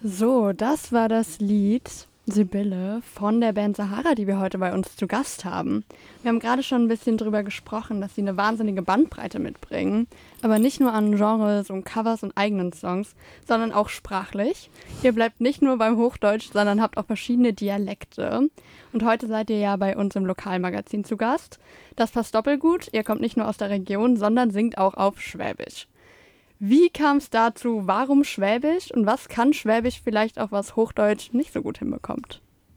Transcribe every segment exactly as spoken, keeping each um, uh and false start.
So, das war das Lied Sibylle von der Band Sahara, die wir heute bei uns zu Gast haben. Wir haben gerade schon ein bisschen drüber gesprochen, dass sie eine wahnsinnige Bandbreite mitbringen, aber nicht nur an Genres und Covers und eigenen Songs, sondern auch sprachlich. Ihr bleibt nicht nur beim Hochdeutsch, sondern habt auch verschiedene Dialekte. Und heute seid ihr ja bei uns im Lokalmagazin zu Gast. Das passt doppelt gut. Ihr kommt nicht nur aus der Region, sondern singt auch auf Schwäbisch. Wie kam es dazu? Warum Schwäbisch? Und was kann Schwäbisch vielleicht auch, was Hochdeutsch nicht so gut hinbekommt?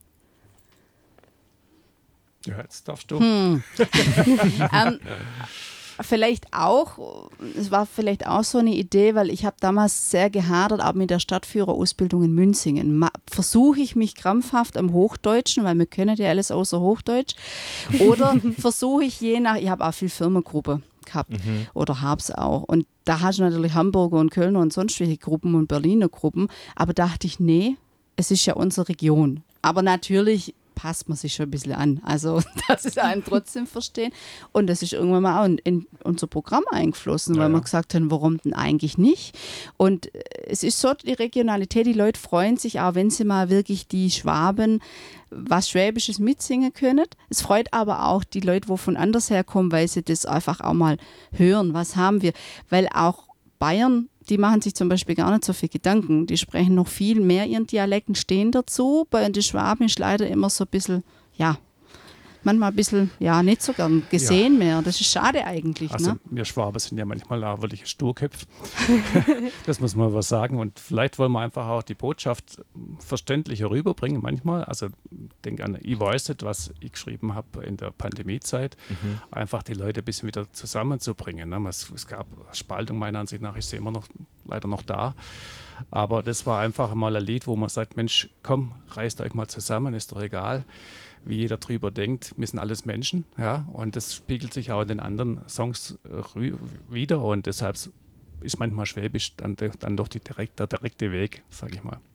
Ja, jetzt darfst du. Hm. ähm, vielleicht auch, es war vielleicht auch so eine Idee, weil ich habe damals sehr gehadert, auch mit der Stadtführerausbildung in Münzingen. Ma- Versuche ich mich krampfhaft am Hochdeutschen, weil wir können ja alles außer Hochdeutsch, oder versuche ich je nach, ich habe auch viel Firmengruppe gehabt mhm. oder hab's auch. Und da hast du natürlich Hamburger und Kölner und sonst welche Gruppen und Berliner Gruppen. Aber dachte ich, nee, es ist ja unsere Region. Aber natürlich passt man sich schon ein bisschen an. Also, dass es einen trotzdem verstehen. Und das ist irgendwann mal auch in, in unser Programm eingeflossen, ja, weil ja. wir gesagt haben, warum denn eigentlich nicht? Und es ist so die Regionalität, die Leute freuen sich auch, wenn sie mal wirklich die Schwaben was Schwäbisches mitsingen können. Es freut aber auch die Leute, die von anders herkommen, weil sie das einfach auch mal hören. Was haben wir? Weil auch Bayern, die machen sich zum Beispiel gar nicht so viel Gedanken. Die sprechen noch viel mehr ihren Dialekten, stehen dazu. Bei den Schwaben ist leider immer so ein bisschen, ja, manchmal ein bisschen, ja, nicht so gern gesehen ja. mehr. Das ist schade eigentlich. Also ne? wir Schwaben sind ja manchmal auch wirklich Sturköpfe. Das muss man was sagen. Und vielleicht wollen wir einfach auch die Botschaft verständlicher rüberbringen manchmal. Also denk an «Ich weiß nicht», was ich geschrieben habe in der Pandemiezeit. Mhm. Einfach die Leute ein bisschen wieder zusammenzubringen. Ne? Es, es gab Spaltung meiner Ansicht nach, ist sie immer noch leider noch da. Aber das war einfach mal ein Lied, wo man sagt, Mensch, komm, reißt euch mal zusammen, ist doch egal, wie jeder drüber denkt. Wir sind alles Menschen, ja, und das spiegelt sich auch in den anderen Songs rü- wieder und deshalb ist manchmal Schwäbisch dann, dann doch die direkt, der direkte Weg, sag ich mal.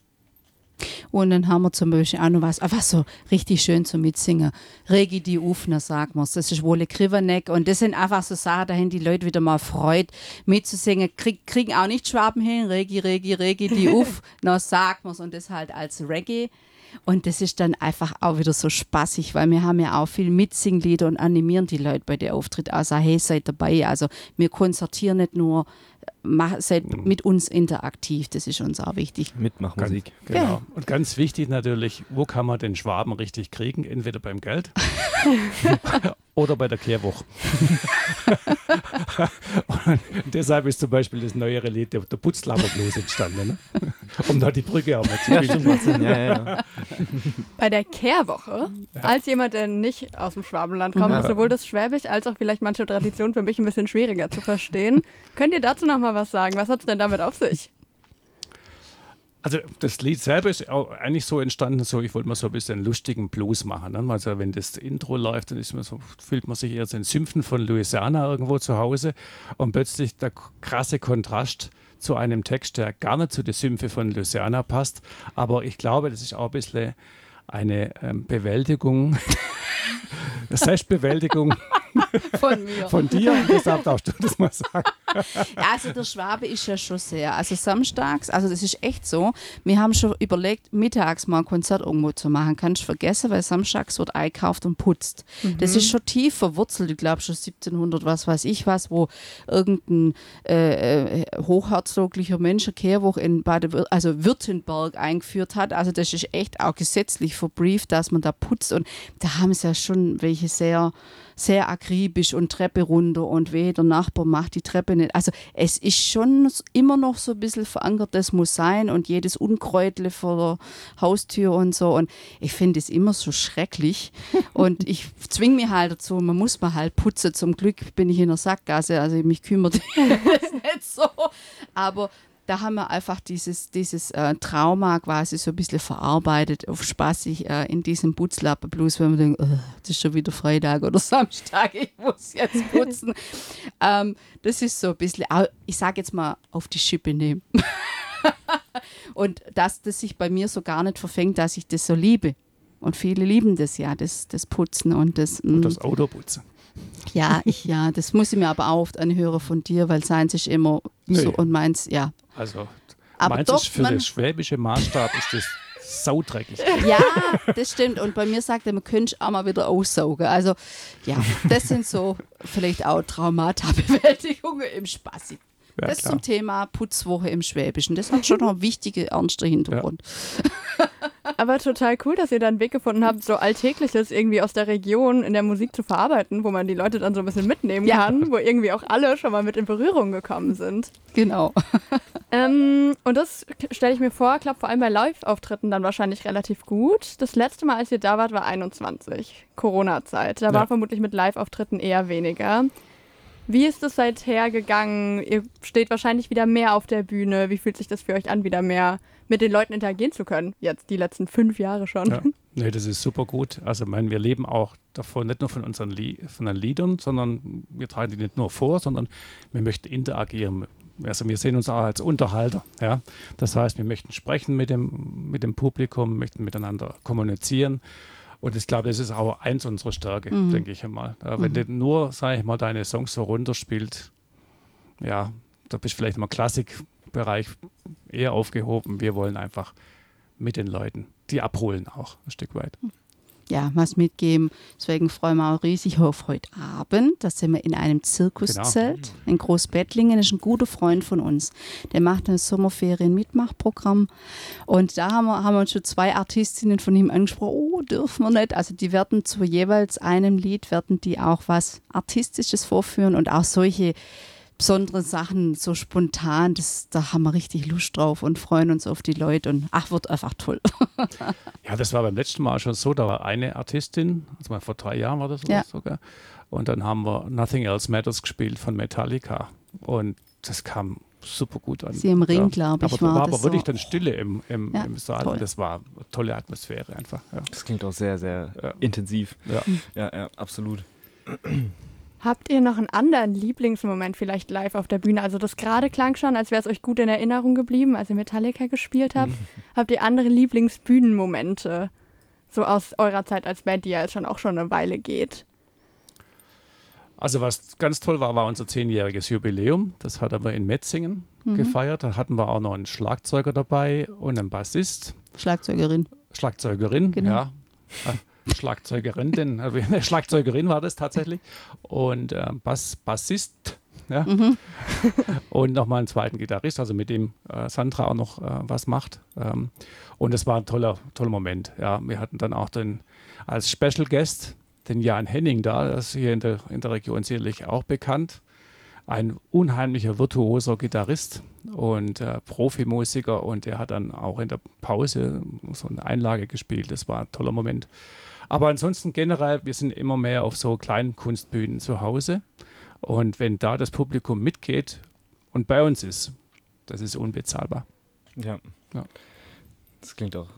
Und dann haben wir zum Beispiel auch noch was, was so richtig schön zum Mitsingen. Regi die Ufner, sagen wir es. Das ist Wolle Kriverneck. Und das sind einfach so Sachen, dahin die Leute wieder mal freut, mitzusingen. Krieg, kriegen auch nicht Schwaben hin. Regi, Regi, Regi die Ufner, sagen wir es. Und das halt als Reggae. Und das ist dann einfach auch wieder so spaßig, weil wir haben ja auch viel Mitsinglieder und animieren die Leute bei der Auftritt. Also hey, seid dabei. Also wir konzertieren nicht nur, mach, seid mhm. mit uns interaktiv. Das ist uns auch wichtig. Mitmachmusik. Genau. Ja. Und ganz wichtig natürlich, wo kann man den Schwaben richtig kriegen? Entweder beim Geld oder bei der Kehrwoche. Und deshalb ist zum Beispiel das neuere Lied der, der Putzlaberblues entstanden. Ne? Um da die Brücke auch mal zu bilden. Ja, ja, ja. Bei der Kehrwoche, ja. als jemand, der nicht aus dem Schwabenland kommt, ja. ist sowohl das Schwäbisch als auch vielleicht manche Traditionen für mich ein bisschen schwieriger zu verstehen. Könnt ihr dazu noch mal was sagen? Was hat es denn damit auf sich? Also das Lied selber ist auch eigentlich so entstanden, so ich wollte mal so ein bisschen einen lustigen Blues machen. Ne? Also wenn das Intro läuft, dann ist man so, fühlt man sich eher so in Sümpfen von Louisiana irgendwo zu Hause und plötzlich der krasse Kontrast zu einem Text, der gar nicht zu den Sümpfe von Louisiana passt. Aber ich glaube, das ist auch ein bisschen eine ähm, Bewältigung, Selbstbewältigung von mir. Von dir und deshalb darfst du das mal sagen. Ja, also der Schwabe ist ja schon sehr, also samstags, also das ist echt so, wir haben schon überlegt, mittags mal ein Konzert irgendwo zu machen, kannst du vergessen, weil samstags wird eingekauft und putzt. Mhm. Das ist schon tief verwurzelt, ich glaube schon siebzehnhundert, was weiß ich was, wo irgendein äh, hochherzoglicher Mensch eine Kehrwoche in Bade, also Württemberg eingeführt hat, also das ist echt auch gesetzlich verbrieft, dass man da putzt und da haben es ja schon welche sehr sehr akribisch und Treppe runter und weh, der Nachbar macht die Treppe nicht. Also es ist schon immer noch so ein bisschen verankert, das muss sein und jedes Unkräutle vor der Haustür und so und ich finde es immer so schrecklich und ich zwinge mich halt dazu, man muss mal halt putzen, zum Glück bin ich in der Sackgasse, also mich kümmert das nicht so, aber da haben wir einfach dieses, dieses äh, Trauma quasi so ein bisschen verarbeitet, auf spaßig äh, in diesem Putzlappen-Blues, wenn man denkt, oh, das ist schon wieder Freitag oder Samstag, ich muss jetzt putzen. ähm, das ist so ein bisschen, ich sage jetzt mal, auf die Schippe nehmen. Und dass das sich bei mir so gar nicht verfängt, dass ich das so liebe. Und viele lieben das ja, das, das Putzen und das... Und das Autoputzen. Ja, ich, ja, das muss ich mir aber auch oft anhören von dir, weil seins ist immer nee. so und meins, ja. Also Aber Meinst du, doch, für man, den schwäbischen Maßstab ist das saudreckig? ja, das stimmt. Und bei mir sagt er, man könnte auch mal wieder aussaugen. Also ja, das sind so vielleicht auch Traumata-Bewältigungen im Spaß. Ja, das klar. zum Thema Putzwoche im Schwäbischen. Das hat schon noch einen wichtigen, ernsten Hintergrund. Aber total cool, dass ihr da einen Weg gefunden habt, so Alltägliches irgendwie aus der Region in der Musik zu verarbeiten, wo man die Leute dann so ein bisschen mitnehmen Ja. kann, wo irgendwie auch alle schon mal mit in Berührung gekommen sind. Genau. Ähm, und das stelle ich mir vor, klappt vor allem bei Live-Auftritten dann wahrscheinlich relativ gut. Das letzte Mal, als ihr da wart, war einundzwanzig, Corona-Zeit. Da Ja. war vermutlich mit Live-Auftritten eher weniger. Wie ist es seither gegangen? Ihr steht wahrscheinlich wieder mehr auf der Bühne. Wie fühlt sich das für euch an, wieder mehr mit den Leuten interagieren zu können? Jetzt die letzten fünf Jahre schon. Ja. Nee, das ist super gut. Also, ich meine, wir leben auch davon nicht nur von unseren Lie von den Liedern, sondern wir tragen die nicht nur vor, sondern wir möchten interagieren. Also, wir sehen uns auch als Unterhalter. Ja? Das heißt, wir möchten sprechen mit dem, mit dem Publikum, möchten miteinander kommunizieren. Und ich glaube, das ist auch eins unserer Stärke, Mhm. denke ich einmal. Ja, wenn du nur, sage ich mal, deine Songs so runterspielt, ja, da bist du vielleicht im Klassikbereich eher aufgehoben. Wir wollen einfach mit den Leuten, die abholen auch ein Stück weit. Ja, was mitgeben. Deswegen freuen wir auch riesig auf heute Abend. Da sind wir in einem Zirkuszelt in Großbettlingen. Das ist ein guter Freund von uns. Der macht ein Sommerferien-Mitmachprogramm. Und da haben wir, haben wir uns schon zwei Artistinnen von ihm angesprochen. Oh, dürfen wir nicht. Also die werden zu jeweils einem Lied, werden die auch was Artistisches vorführen und auch solche besondere Sachen so spontan, das, da haben wir richtig Lust drauf und freuen uns auf die Leute und ach, wird einfach toll. Ja, das war beim letzten Mal schon so, da war eine Artistin, also mal vor drei Jahren war das Ja. sogar, und dann haben wir Nothing Else Matters gespielt von Metallica und das kam super gut an. Sie im Ring, ja. glaub ich, aber war da war das aber wirklich so. dann Stille im, im, Ja, im Saal. toll. Das war eine tolle Atmosphäre einfach. Ja. Das klingt auch sehr, sehr Ja. intensiv. Ja. Ja, ja, absolut. Habt ihr noch einen anderen Lieblingsmoment vielleicht live auf der Bühne? Also das gerade klang schon, als wäre es euch gut in Erinnerung geblieben, als ihr Metallica gespielt habt. Habt ihr andere Lieblingsbühnenmomente? So aus eurer Zeit als Band, die ja jetzt schon auch schon eine Weile geht. Also was ganz toll war, war unser zehnjähriges Jubiläum. Das hat wir in Metzingen gefeiert. Da hatten wir auch noch einen Schlagzeuger dabei und einen Bassist. Schlagzeugerin. Schlagzeugerin, Genau. ja. Äh, Schlagzeugerin, denn äh, eine Schlagzeugerin war das tatsächlich. Und äh, Bass, Bassist, ja. Und nochmal einen zweiten Gitarrist, also mit dem äh, Sandra auch noch äh, was macht. Ähm, und es war ein toller, toller Moment. Ja. Wir hatten dann auch den als Special Guest den Jan Henning da, das ist hier in der, in der Region sicherlich auch bekannt. Ein unheimlicher virtuoser Gitarrist und äh, Profimusiker und der hat dann auch in der Pause so eine Einlage gespielt. Das war ein toller Moment. Aber ansonsten generell, wir sind immer mehr auf so kleinen Kunstbühnen zu Hause und wenn da das Publikum mitgeht und bei uns ist, das ist unbezahlbar. Ja. Ja. Das klingt auch.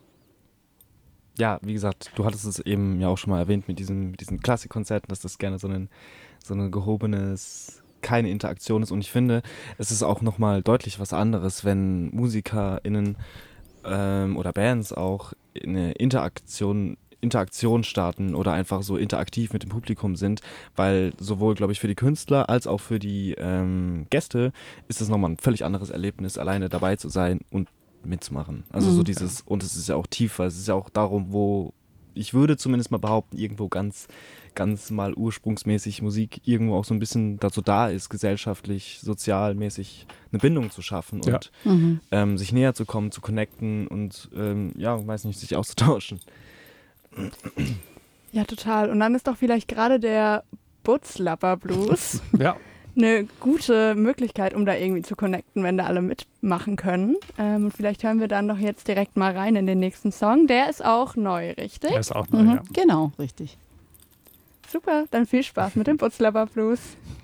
Ja, wie gesagt, du hattest es eben ja auch schon mal erwähnt mit, diesem, mit diesen Klassikkonzerten, dass das gerne so ein, so ein gehobenes, keine Interaktion ist. Und ich finde, es ist auch nochmal deutlich was anderes, wenn MusikerInnen ähm, oder Bands auch eine Interaktion Interaktion starten oder einfach so interaktiv mit dem Publikum sind, weil sowohl, glaube ich, für die Künstler als auch für die ähm, Gäste ist es nochmal ein völlig anderes Erlebnis, alleine dabei zu sein und mitzumachen. Also Mhm. so dieses, und es ist ja auch tiefer, es ist ja auch darum, wo, ich würde zumindest mal behaupten, irgendwo ganz, ganz mal ursprungsmäßig Musik irgendwo auch so ein bisschen dazu da ist, gesellschaftlich, sozialmäßig eine Bindung zu schaffen Ja. und Mhm. ähm, sich näher zu kommen, zu connecten und ähm, ja, weiß nicht, sich auszutauschen. Ja, total. Und dann ist doch vielleicht gerade der Butzlapper Blues Ja, eine gute Möglichkeit, um da irgendwie zu connecten, wenn da alle mitmachen können. Ähm, und vielleicht hören wir dann doch jetzt direkt mal rein in den nächsten Song. Der ist auch neu, richtig? der ist auch neu, Mhm. ja. Genau, richtig. Super, dann viel Spaß mit dem Butzlapper Blues.